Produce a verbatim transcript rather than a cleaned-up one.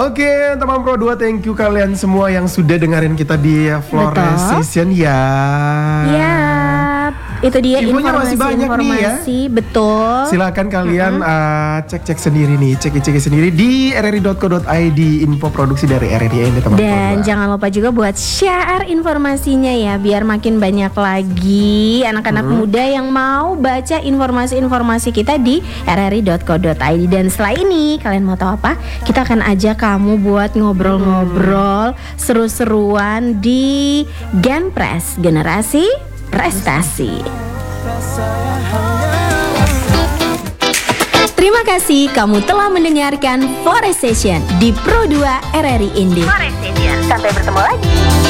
Oke, teman Pro dua, thank you kalian semua yang sudah dengerin kita di Flores Session ya. Ya, itu dia Infonya masih banyak nih ya. Betul. Silakan kalian mm-hmm. uh, cek-cek sendiri nih, cek-cek sendiri di r r i dot co dot i d, info produksi dari R R I ini teman Pro dua. Dan jangan lupa juga buat share informasinya ya, biar makin banyak lagi anak-anak hmm. muda yang mau baca informasi-informasi kita di r r i dot co dot i d. Dan setelah ini kalian mau tahu apa? Kita akan ajak kamu buat ngobrol-ngobrol hmm. seru-seruan di Genpress, Generasi Prestasi. Terima kasih kamu telah mendengarkan Flores Session di Pro dua R R I Indie. Flores Session. Sampai bertemu lagi.